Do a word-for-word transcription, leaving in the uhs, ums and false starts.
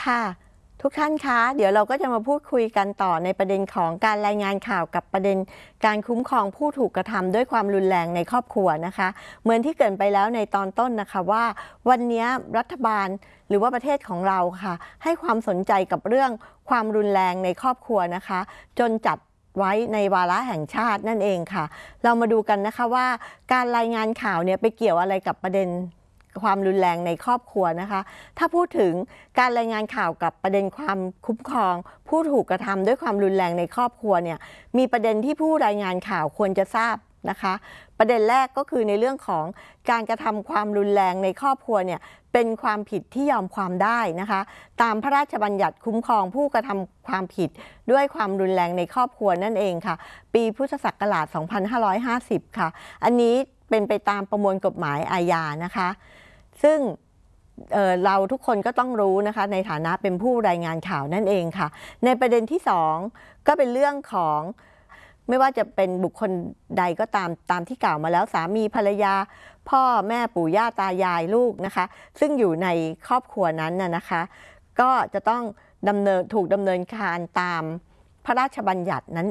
ค่ะทุกท่านคะเดี๋ยวเราก็จะมาพูดคุยกันต่อในประเด็นของการรายงานข่าวกับประเด็นการคุ้มครองผู้ถูกกระทำด้วยความรุนแรงในครอบครัวนะคะเหมือนที่เกริ่นไปแล้วในตอนต้นนะคะว่าวันนี้รัฐบาลหรือว่าประเทศของเราค่ะให้ความสนใจกับเรื่องความรุนแรงในครอบครัวนะคะจนจัดไว้ในวาระแห่งชาตินั่นเองค่ะเรามาดูกันนะคะว่าการรายงานข่าวเนี่ยไปเกี่ยวอะไรกับประเด็นความรุนแรงในครอบครัวนะคะถ้าพูดถึงการรายงานข่าวกับประเด็นความคุ้มครองผู้ถูกกระทำด้วยความรุนแรงในครอบครัวเนี่ยมีประเด็นที่ผู้รายงานข่าวควรจะทราบนะคะประเด็นแรกก็คือในเรื่องของการกระทำความรุนแรงในครอบครัวเนี่ยเป็นความผิดที่ยอมความได้นะคะตามพระราชบัญญัติคุ้มครองผู้กระทำความผิดด้วยความรุนแรงในครอบครัวนั่นเองค่ะปีพุทธศักราชสองพันห้าร้อยห้าสิบค่ะอันนี้เป็นไปตามประมวลกฎหมายอาญานะคะซึ่ง เอ่อ เราทุกคนก็ต้องรู้นะคะในฐานะเป็นผู้รายงานข่าวนั่นเองค่ะในประเด็นที่สองก็เป็นเรื่องของไม่ว่าจะเป็นบุคคลใดก็ตามตามที่กล่าวมาแล้วสามีภรรยาพ่อแม่ปู่ย่าตายายลูกนะคะซึ่งอยู่ในครอบครัวนั้นน่ะนะคะก็จะต้องดำเนินถูกดำเนินการตามพระราชบัญญัตินั้น